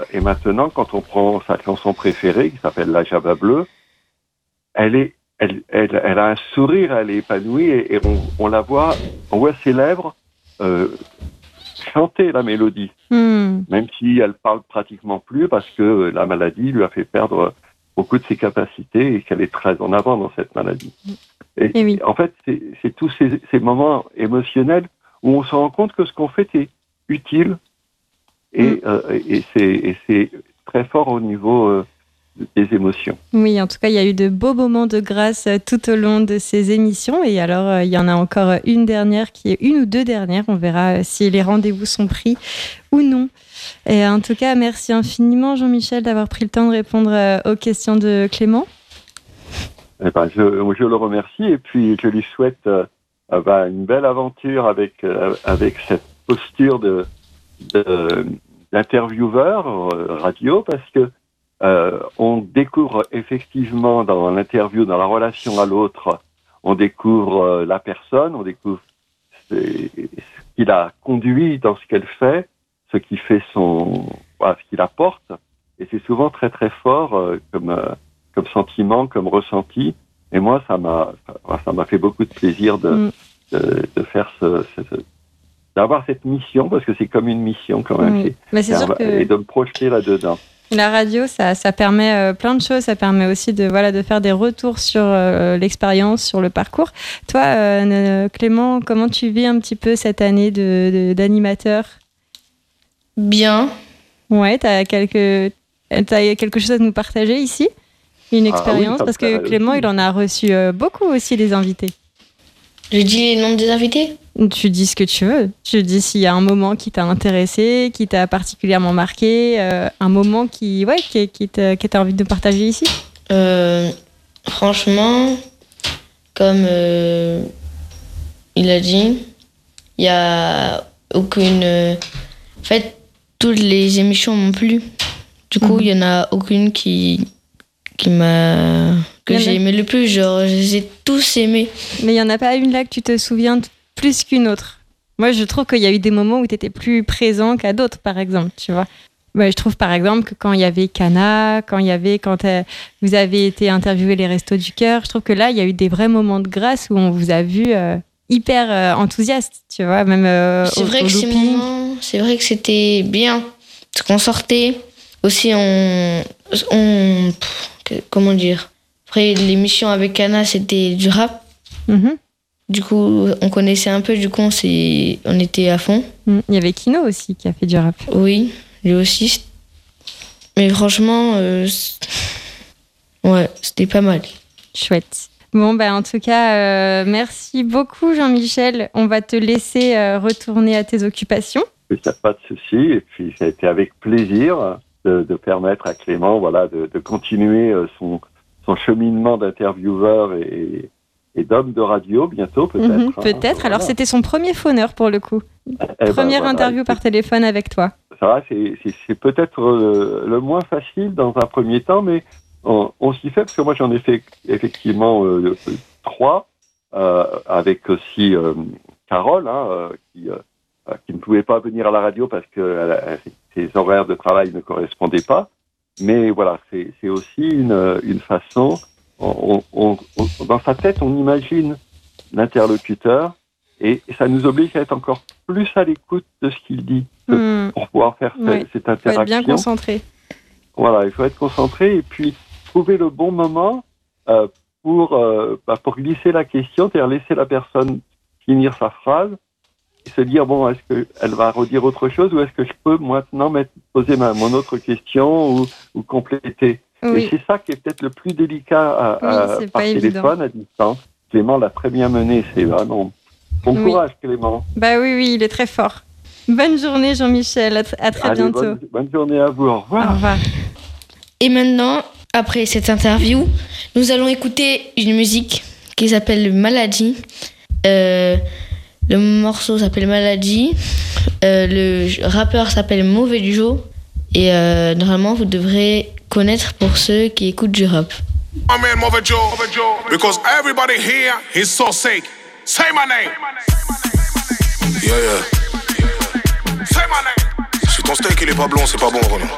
Et maintenant, quand on prend sa chanson préférée, qui s'appelle La Java Bleue, elle a un sourire, elle est épanouie, et on voit ses lèvres chanter la mélodie, même si elle parle pratiquement plus parce que la maladie lui a fait perdre beaucoup de ses capacités et qu'elle est très en avant dans cette maladie. Et oui. En fait, c'est tous ces moments émotionnels où on se rend compte que ce qu'on fait est utile et c'est très fort au niveau des émotions. Oui, en tout cas, il y a eu de beaux moments de grâce tout au long de ces émissions. Et alors, il y en a encore une ou deux dernières. On verra si les rendez-vous sont pris ou non. Et en tout cas, merci infiniment, Jean-Michel, d'avoir pris le temps de répondre aux questions de Clément. Eh ben, je le remercie et puis je lui souhaite une belle aventure avec cette posture d'intervieweur radio, parce que on découvre effectivement dans l'interview, dans la relation à l'autre, on découvre la personne, on découvre ce qui l'a conduit dans ce qu'elle fait, ce qui fait ce qu'il apporte, et c'est souvent très très fort comme sentiment, comme ressenti. Et moi, ça m'a fait beaucoup de plaisir de faire d'avoir cette mission, parce que c'est comme une mission quand même, oui. Mais c'est sûr et de me projeter là-dedans. La radio, ça permet plein de choses. Ça permet aussi de faire des retours sur l'expérience, sur le parcours. Toi, Clément, comment tu vis un petit peu cette année d'animateur ? Bien. Ouais, t'as quelque chose à nous partager ici ? Une expérience, parce que Clément, il en a reçu beaucoup aussi des invités. Je dis les noms des invités ? Tu dis ce que tu veux. Tu dis s'il y a un moment qui t'a intéressé, qui t'a particulièrement marqué, un moment que t'as envie de partager ici. Franchement, comme il a dit, il y a aucune. En fait, toutes les émissions m'ont plu. Du coup, il y en a aucune que j'ai aimé le plus. Genre, je les ai tous aimés. Mais il y en a pas une là que tu te souviens plus qu'une autre. Moi, je trouve qu'il y a eu des moments où tu étais plus présent qu'à d'autres, par exemple, tu vois. Je trouve, par exemple, que quand il y avait Cana, quand vous avez été interviewé les Restos du Cœur, je trouve que là, il y a eu des vrais moments de grâce où on vous a vu hyper enthousiaste, tu vois, même c'est vrai que ces moments, c'est vrai que c'était bien. Parce qu'on sortait, aussi comment dire, après l'émission avec Cana, c'était du rap. Du coup, on connaissait un peu, du coup, on était à fond. Il y avait Kino aussi qui a fait du rap. Oui, lui aussi. Mais franchement, c'était pas mal. Chouette. Bon, en tout cas, merci beaucoup, Jean-Michel. On va te laisser retourner à tes occupations. Il n'y a pas de souci. Et puis, ça a été avec plaisir de permettre à Clément de continuer son cheminement d'intervieweur et d'homme de radio bientôt, peut-être. Peut-être. Alors, c'était son premier phoneur pour le coup. Première interview par téléphone avec toi. Ça va, c'est peut-être le moins facile dans un premier temps, mais on s'y fait, parce que moi j'en ai fait effectivement 3, avec aussi Carole, qui ne pouvait pas venir à la radio parce que ses horaires de travail ne correspondaient pas. Mais voilà, c'est aussi une façon. Dans sa tête, on imagine l'interlocuteur et ça nous oblige à être encore plus à l'écoute de ce qu'il dit pour pouvoir faire cette interaction. Il faut être bien concentré. Voilà, il faut être concentré et puis trouver le bon moment pour glisser la question, c'est-à-dire laisser la personne finir sa phrase et se dire, bon, est-ce qu'elle va redire autre chose ou est-ce que je peux maintenant poser mon autre question ou compléter. Oui. Et c'est ça qui est peut-être le plus délicat par téléphone, à distance. Clément l'a très bien mené, c'est vraiment bon courage, Clément. Oui, il est très fort. Bonne journée, Jean-Michel, à très bientôt. Bonne journée à vous, au revoir. Au revoir. Et maintenant, après cette interview, nous allons écouter une musique qui s'appelle Maladie. Le morceau s'appelle Maladie. Le rappeur s'appelle Mauvais Joe. Et normalement, vous devrez connaître pour ceux qui écoutent du rap. My man Mauvais Joe, because everybody here is so sick. Say my name. Yeah. Say my name. Si ton steak il est pas blond, c'est pas bon, Renaud.